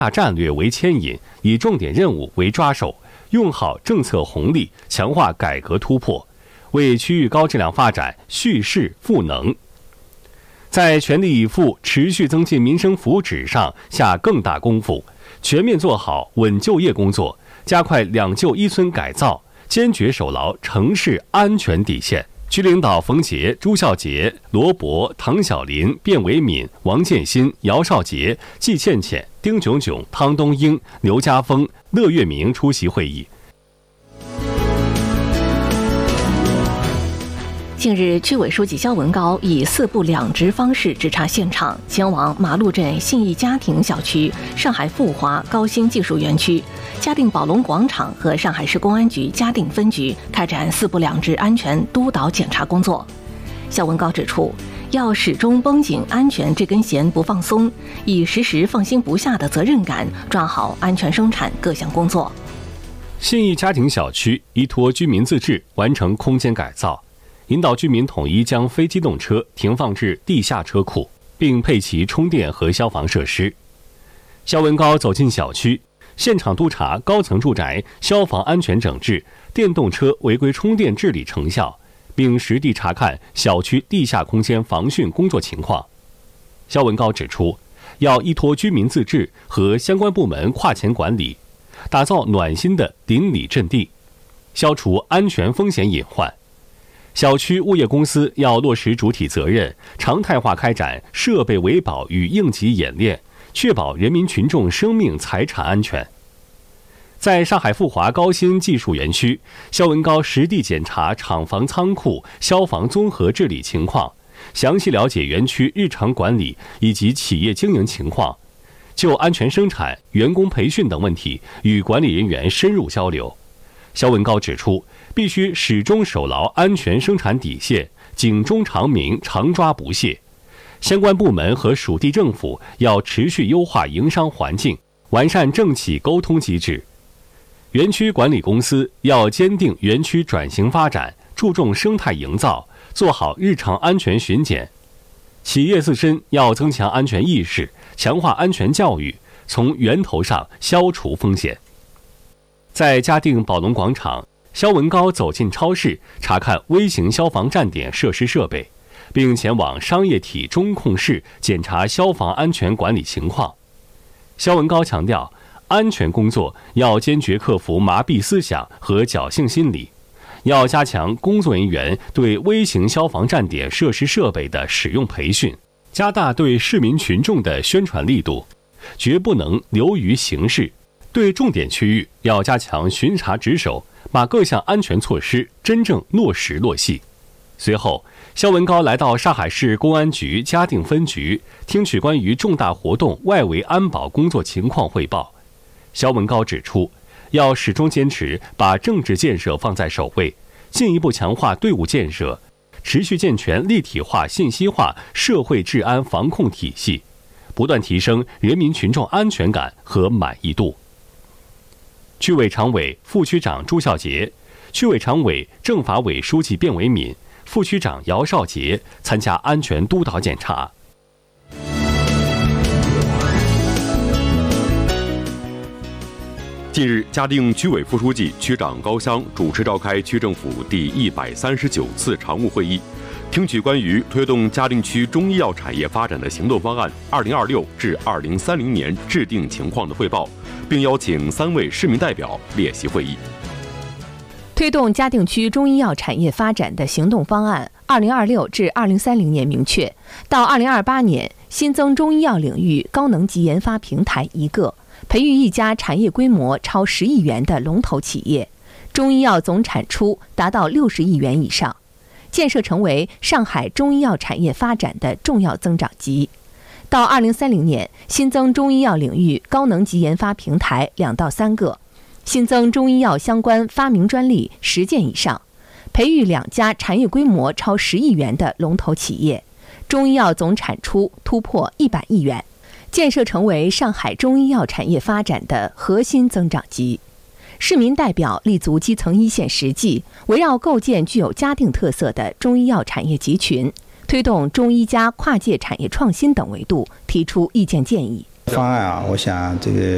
大战略为牵引，以重点任务为抓手，用好政策红利，强化改革突破，为区域高质量发展蓄势赋能。在全力以赴持续增进民生福祉上下更大功夫，全面做好稳就业工作，加快两旧一村改造，坚决守牢城市安全底线。区领导冯杰、朱孝杰、罗博、唐小林、卞维敏、王建新、姚少杰、季倩倩、丁炯炯、汤东英、刘家峰、乐月明出席会议。 近日，区委书记肖文高以4部2值方式视察现场，前往马路镇信义家庭小区、上海富华高新技术园区、嘉定宝龙广场和上海市公安局嘉定分局开展4部2值安全督导检查工作。肖文高指出，要始终绷紧安全这根弦不放松，以时时放心不下的责任感抓好安全生产各项工作。 信义家庭小区依托居民自治完成空间改造，引导居民统一将非机动车停放至地下车库，并配齐充电和消防设施。肖文高走进小区，现场督查高层住宅消防安全整治、电动车违规充电治理成效，并实地查看小区地下空间防汛工作情况。肖文高指出，要依托居民自治和相关部门跨前管理，打造暖心的邻里阵地，消除安全风险隐患。小区物业公司要落实主体责任，常态化开展设备维保与应急演练，确保人民群众生命财产安全。在上海富华高新技术园区，肖文高实地检查厂房仓库消防综合治理情况，详细了解园区日常管理以及企业经营情况，就安全生产、员工培训等问题与管理人员深入交流。肖文高指出，必须始终守牢安全生产底线，警钟长鸣，常抓不懈。相关部门和属地政府要持续优化营商环境，完善政企沟通机制。园区管理公司要坚定园区转型发展，注重生态营造，做好日常安全巡检。企业自身要增强安全意识，强化安全教育，从源头上消除风险。在嘉定宝龙广场，肖文高走进超市，查看微型消防站点设施设备，并前往商业体中控室检查消防安全管理情况。肖文高强调，安全工作要坚决克服麻痹思想和侥幸心理，要加强工作人员对微型消防站点设施设备的使用培训，加大对市民群众的宣传力度，绝不能流于形式。对重点区域要加强巡查值守，把各项安全措施真正落实落细。随后，肖文高来到上海市公安局嘉定分局，听取关于重大活动外围安保工作情况汇报。肖文高指出，要始终坚持把政治建设放在首位，进一步强化队伍建设，持续健全立体化、信息化社会治安防控体系，不断提升人民群众安全感和满意度。区委常委、副区长朱孝杰、区委常委、政法委书记卞维敏、副区长姚少杰参加安全督导检查。 近日，嘉定区委副书记、区长高湘主持召开区政府第139次常务会议，听取关于推动嘉定区中医药产业发展的行动方案2026至2030年制定情况的汇报，并邀请3位市民代表列席会议。 推动嘉定区中医药产业发展的行动方案2026至2030年明确，到2028年新增中医药领域高能级研发平台1个，培育1家产业规模超10亿元的龙头企业，中医药总产出达到60亿元以上，建设成为上海中医药产业发展的重要增长极。到2030年，新增中医药领域高能级研发平台2到3个，新增中医药相关发明专利10件以上，培育2家产业规模超10亿元的龙头企业，中医药总产出突破100亿元，建设成为上海中医药产业发展的核心增长极。市民代表立足基层一线实际，围绕构建具有嘉定特色的中医药产业集群，推动中医加跨界产业创新等维度提出意见建议。 方案我想这个